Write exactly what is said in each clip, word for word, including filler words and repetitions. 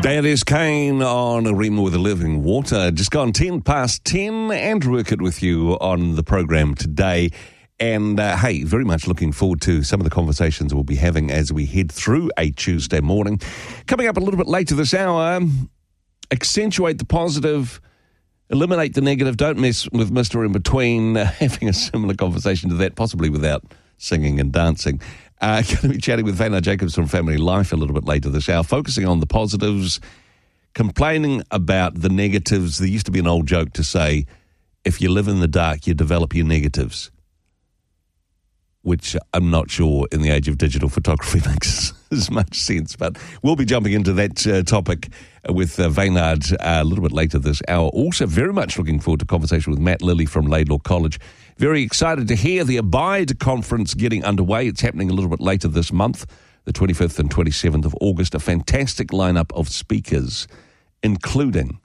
That is Kane on Rima with the Living Water. Just gone ten past ten. Andrew Urquhart with you on the program today. And, uh, hey, very much looking forward to some of the conversations we'll be having as we head through a Tuesday morning. Coming up a little bit later this hour, accentuate the positive, eliminate the negative, don't mess with Mister In Between, uh, having a similar conversation to that, possibly without singing and dancing. Uh, going to be chatting with Vana Jacobs from Family Life a little bit later this hour, focusing on the positives, complaining about the negatives. There used to be an old joke to say, if you live in the dark, you develop your negatives, which I'm not sure in the age of digital photography makes as much sense. But we'll be jumping into that uh, topic with uh, Vaynard uh, a little bit later this hour. Also very much looking forward to a conversation with Matt Lilly from Laidlaw College. Very excited to hear the Abide conference getting underway. It's happening a little bit later this month, the twenty-fifth and twenty-seventh of August. A fantastic lineup of speakers, including,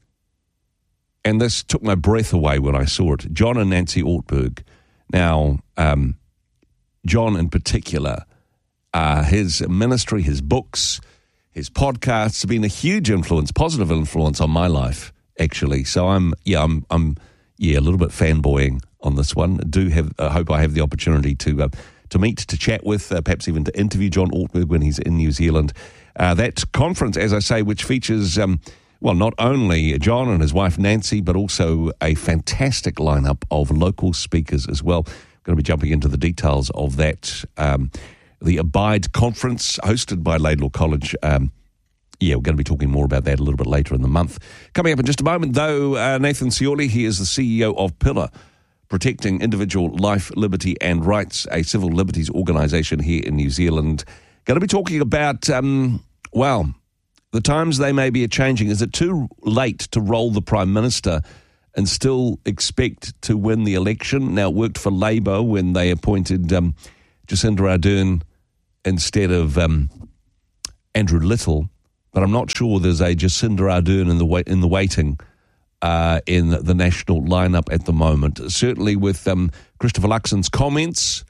and this took my breath away when I saw it, John and Nancy Ortberg. Now, um, John in particular, uh, his ministry, his books, his podcasts have been a huge influence, positive influence on my life, actually. So I'm, yeah, I'm, I'm, yeah, a little bit fanboying on this one. I do have, I uh, hope I have the opportunity to uh, to meet, to chat with, uh, perhaps even to interview John Ortberg when he's in New Zealand. Uh, that conference, as I say, which features, um, well, not only John and his wife Nancy, but also a fantastic lineup of local speakers as well. Going to be jumping into the details of that. Um, the Abide conference, hosted by Laidlaw College. Um, yeah, we're going to be talking more about that a little bit later in the month. Coming up in just a moment, though, uh, Nathan Scioli, he is the C E O of Pillar, Protecting Individual Life, Liberty and Rights, a civil liberties organisation here in New Zealand. Going to be talking about, um, well, the times they may be a-changing. Is it too late to roll the Prime Minister and still expect to win the election? Now, it worked for Labour when they appointed um, Jacinda Ardern instead of um, Andrew Little, but I'm not sure there's a Jacinda Ardern in the wa- in the waiting uh, in the national lineup at the moment. Certainly with um, Christopher Luxon's comments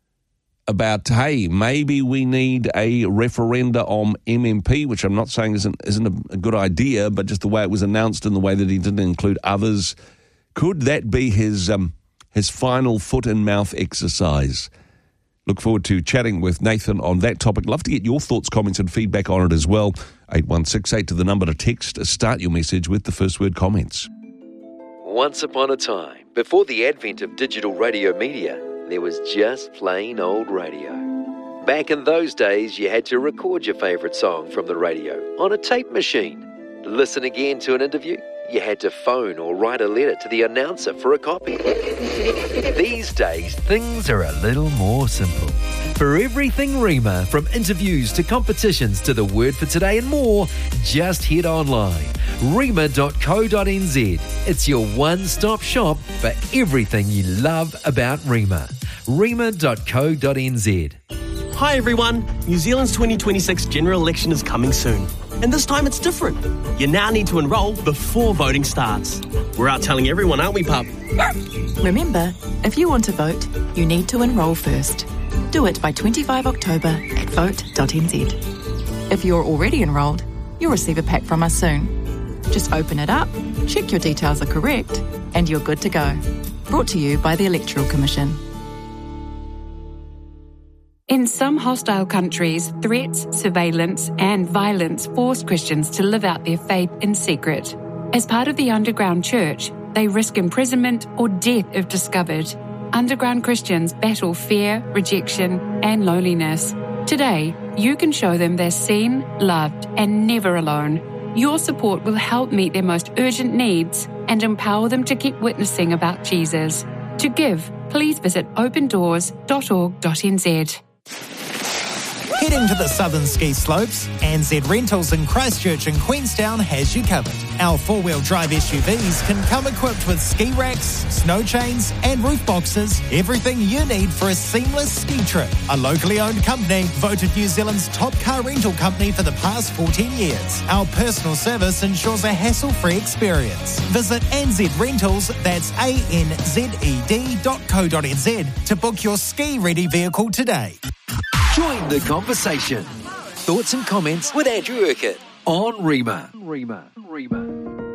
about, hey, maybe we need a referenda on M M P, which I'm not saying isn't isn't a, a good idea, but just the way it was announced and the way that he didn't include others. Could that be his um, his final foot and mouth exercise? Look forward to chatting with Nathan on that topic. Love to get your thoughts, comments and feedback on it as well. eight one six eight to the number to text. Start your message with the first word comments. Once upon a time, before the advent of digital radio media, there was just plain old radio. Back in those days, you had to record your favourite song from the radio on a tape machine. To listen again to an interview, you had to phone or write a letter to the announcer for a copy. These days, things are a little more simple. For everything Rima, from interviews to competitions to the word for today and more, just head online. rima dot co dot n z. It's your one-stop shop for everything you love about Rima. rima dot co dot n z. Hi everyone, New Zealand's twenty twenty-six general election is coming soon. And this time it's different. You now need to enrol before voting starts. We're out telling everyone, aren't we, pup? Remember, if you want to vote, you need to enrol first. Do it by twenty-fifth of October at vote dot n z. If you're already enrolled, you'll receive a pack from us soon. Just open it up, check your details are correct, and you're good to go. Brought to you by the Electoral Commission. In some hostile countries, threats, surveillance and violence force Christians to live out their faith in secret. As part of the underground church, they risk imprisonment or death if discovered. Underground Christians battle fear, rejection and loneliness. Today, you can show them they're seen, loved and never alone. Your support will help meet their most urgent needs and empower them to keep witnessing about Jesus. To give, please visit open doors dot org dot n z. Heading to the southern ski slopes, N Z Rentals in Christchurch and Queenstown has you covered. Our four-wheel drive S U Vs can come equipped with ski racks, snow chains and roof boxes, everything you need for a seamless ski trip. A locally owned company, voted New Zealand's top car rental company for the past fourteen years. Our personal service ensures a hassle-free experience. Visit N Z Rentals, that's A N Z E D dot co dot n z to book your ski-ready vehicle today. Join the conversation. Thoughts and comments with Andrew Urquhart. on Rima. Rima. Rima.